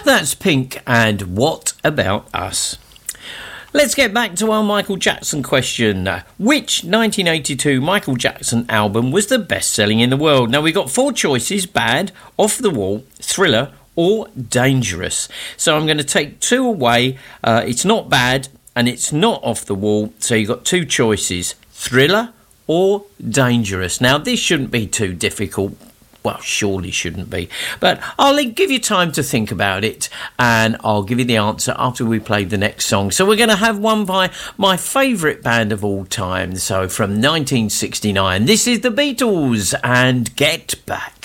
That's Pink and What About Us? Let's get back to our Michael Jackson question. Which 1982 Michael Jackson album was the best-selling in the world? Now, we've got 4 choices: Bad, Off the Wall, Thriller or Dangerous. So I'm going to take 2 away. It's not Bad and it's not Off the Wall. So you've got 2 choices: Thriller or Dangerous. Now, this shouldn't be too difficult. Well, surely shouldn't be. But I'll give you time to think about it, and I'll give you the answer after we play the next song. So we're going to have one by my favourite band of all time. So from 1969, this is the Beatles and Get Back.